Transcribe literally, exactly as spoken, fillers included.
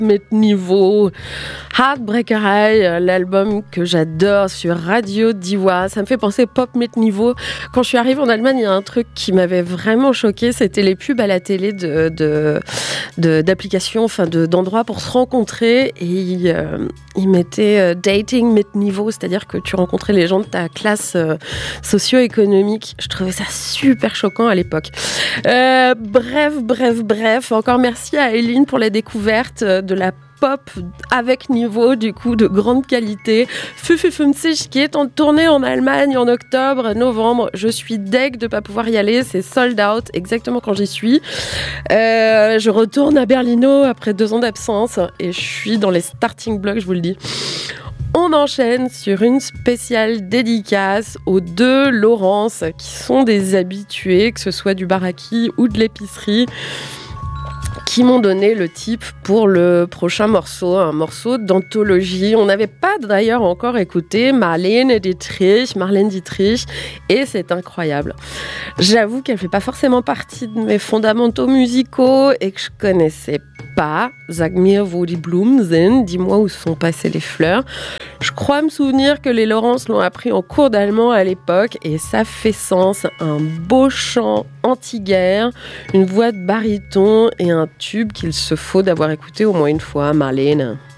mit Niveau, Heartbreaker High, l'album que j'adore sur Radio Diwa. Ça me fait penser pop mit Niveau. Quand je suis arrivée en Allemagne, il y a un truc qui m'avait vraiment choquée, c'était les pubs à la télé de, de, de, d'applications, enfin de, d'endroits pour se rencontrer. Et ils, euh, ils mettaient euh, dating mit Niveau, c'est-à-dire que tu rencontrais les gens de ta classe euh, socio-économique. Je trouvais ça super choquant à l'époque. Euh, bref, bref, bref. Encore merci à Eileen pour la découverte de la pop avec niveau, du coup, de grande qualité. fünfundfünfzig qui est en tournée en Allemagne en octobre, novembre. Je suis deg de ne pas pouvoir y aller. C'est sold out exactement quand j'y suis. Euh, je retourne à Berlino après deux ans d'absence et je suis dans les starting blocks, je vous le dis. On enchaîne sur une spéciale dédicace aux deux Laurence qui sont des habitués, que ce soit du baraki ou de l'épicerie, qui m'ont donné le tip pour le prochain morceau, un morceau d'anthologie. On n'avait pas d'ailleurs encore écouté Marlene Dietrich, Marlene Dietrich, et c'est incroyable. J'avoue qu'elle fait pas forcément partie de mes fondamentaux musicaux et que je connaissais pas. Sag mir, wo die Blumen sind, dis-moi où sont passées les fleurs. Je crois me souvenir que les Laurence l'ont appris en cours d'allemand à l'époque et ça fait sens. Un beau chant anti-guerre, une voix de baryton et un tube qu'il se faut d'avoir écouté au moins une fois, Marlene.